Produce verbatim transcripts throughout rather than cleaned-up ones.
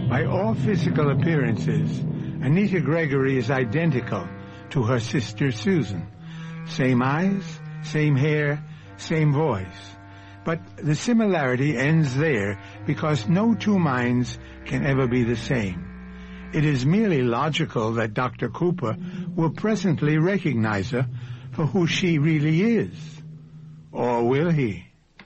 By all physical appearances, Anita Gregory is identical to her sister Susan. Same eyes, same hair, same voice. But the similarity ends there because no two minds can ever be the same. It is merely logical that Doctor Cooper will presently recognize her for who she really is. Or will he?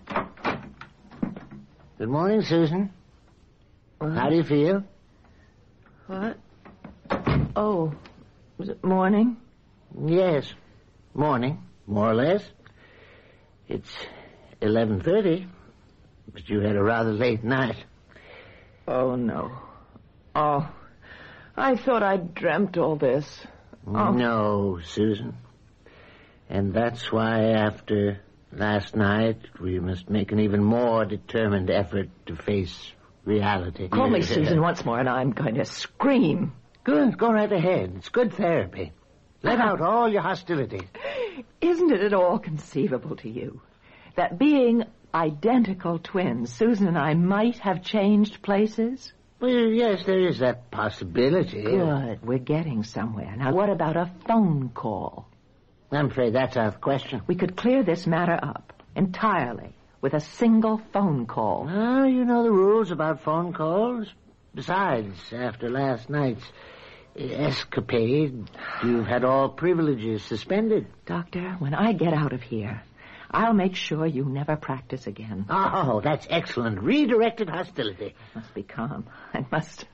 Good morning, Susan. What? How do you feel? What? Oh, was it morning? Yes, morning, more or less. It's eleven thirty, but you had a rather late night. Oh, no. Oh, I thought I'd dreamt all this. Oh. No, Susan. And that's why after last night we must make an even more determined effort to face reality. Call me Susan once more and I'm going to scream. Good, go right ahead. It's good therapy. Let out all your hostility. Isn't it at all conceivable to you that being identical twins, Susan and I might have changed places? Well, yes, there is that possibility. Good. We're getting somewhere. Now, what about a phone call? I'm afraid that's out of the question. We could clear this matter up entirely with a single phone call. Oh, you know the rules about phone calls. Besides, after last night's escapade, you've had all privileges suspended. Doctor, when I get out of here, I'll make sure you never practice again. Oh, that's excellent. Redirected hostility. I must be calm. I must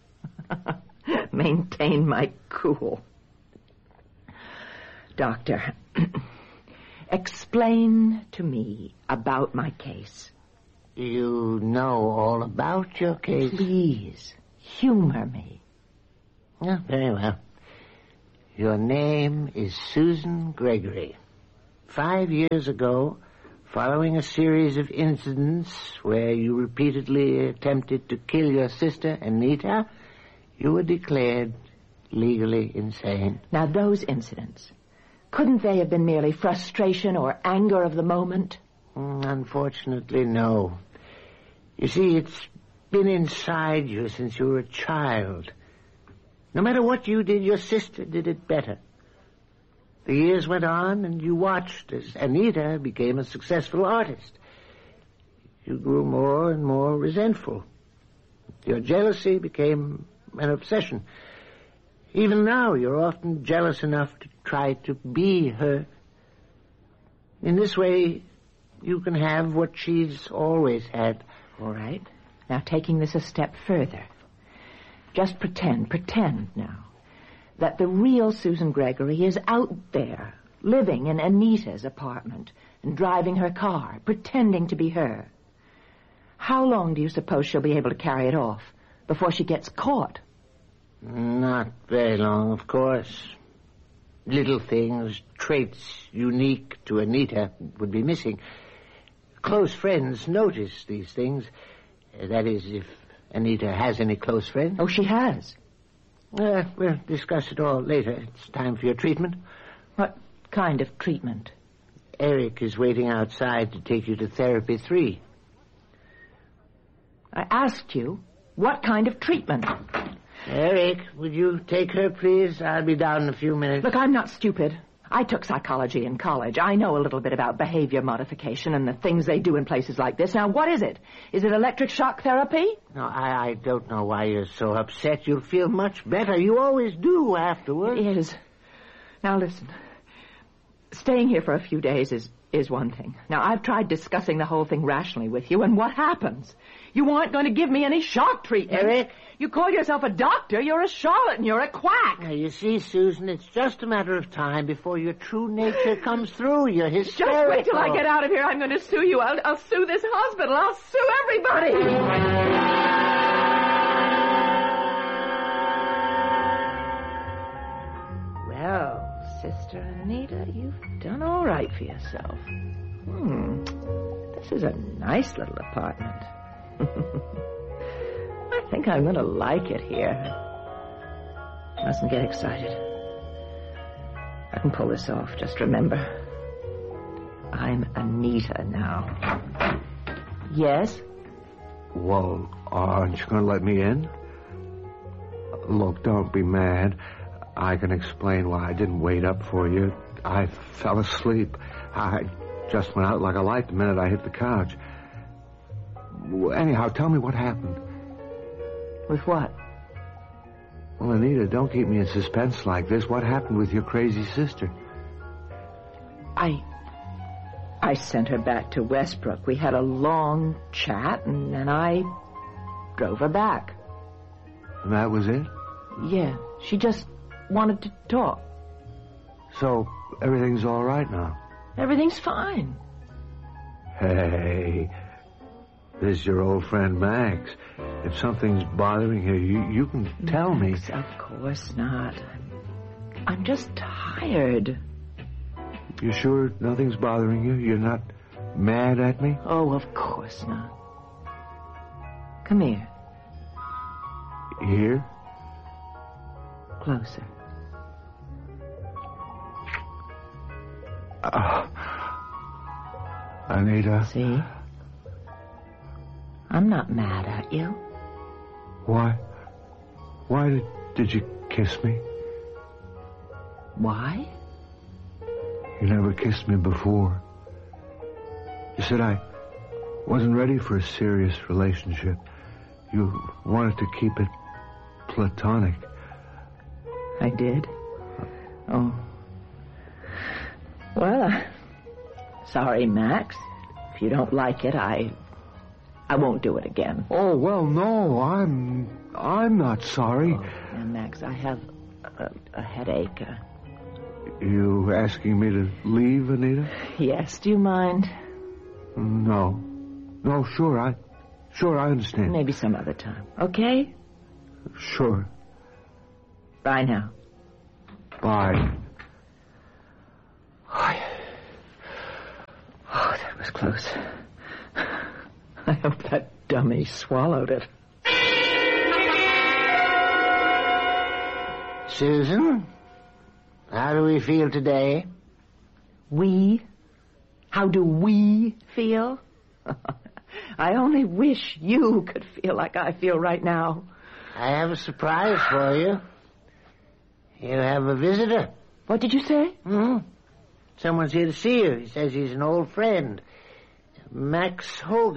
maintain my cool. Doctor, explain to me about my case. You know all about your case? Please, humor me. Yeah, very well. Your name is Susan Gregory. Five years ago, following a series of incidents where you repeatedly attempted to kill your sister, Anita, you were declared legally insane. Now, those incidents, couldn't they have been merely frustration or anger of the moment? Mm, unfortunately, no. You see, it's been inside you since you were a child. No matter what you did, your sister did it better. The years went on, and you watched as Anita became a successful artist. You grew more and more resentful. Your jealousy became an obsession. Even now, you're often jealous enough to try to be her. In this way, you can have what she's always had. All right. Now, taking this a step further. Just pretend, pretend now, that the real Susan Gregory is out there, living in Anita's apartment and driving her car, pretending to be her. How long do you suppose she'll be able to carry it off before she gets caught? Not very long, of course. Little things, traits unique to Anita would be missing. Close friends notice these things. That is, if Anita has any close friends. Oh, she has? Uh, we'll discuss it all later. It's time for your treatment. What kind of treatment? Eric is waiting outside to take you to therapy three. I asked you, what kind of treatment? Eric, would you take her, please? I'll be down in a few minutes. Look, I'm not stupid. I took psychology in college. I know a little bit about behavior modification and the things they do in places like this. Now, what is it? Is it electric shock therapy? No, I, I don't know why you're so upset. You'll feel much better. You always do afterwards. It is. Now, listen. Staying here for a few days is, is one thing. Now, I've tried discussing the whole thing rationally with you, and what happens? You aren't going to give me any shock treatment. Eric? You call yourself a doctor, you're a charlatan, you're a quack. Now, you see, Susan, it's just a matter of time before your true nature comes through. You're hysterical. Just wait till I get out of here. I'm going to sue you. I'll, I'll sue this hospital. I'll sue everybody. Well, Sister Anita, you've done all right for yourself. Hmm. This is a nice little apartment. I think I'm going to like it here. Mustn't get excited. I can pull this off. Just remember, I'm Anita now. Yes? Well, aren't you going to let me in? Look, don't be mad. I can explain why I didn't wait up for you. I fell asleep. I just went out like a light the minute I hit the couch. Anyhow, tell me what happened. With what? Well, Anita, don't keep me in suspense like this. What happened with your crazy sister? I... I sent her back to Westbrook. We had a long chat, and then I drove her back. And that was it? Yeah, she just wanted to talk. So, everything's all right now? Everything's fine. Hey, this is your old friend Max. If something's bothering you, you, you can tell Max, me. Of course not. I'm just tired. You sure nothing's bothering you? You're not mad at me? Oh, of course not. Come here. Here? Closer. Uh, Anita. See? I'm not mad at you. Why? Why did, did you kiss me? Why? You never kissed me before. You said I wasn't ready for a serious relationship. You wanted to keep it platonic. I did? Oh. Well, uh, sorry, Max. If you don't like it, I... I won't do it again. Oh, well, no, I'm... I'm not sorry. Oh, and Max, I have a, a headache. Uh, You asking me to leave, Anita? yes, do you mind? No. No, sure, I... Sure, I understand. Maybe some other time. Okay? Sure. Bye now. Bye. Oh, that was close. I hope that dummy swallowed it. Susan, how do we feel today? We? How do we feel? I only wish you could feel like I feel right now. I have a surprise for you. You have a visitor. What did you say? Hmm? Someone's here to see you. He says he's an old friend. Max Hogan.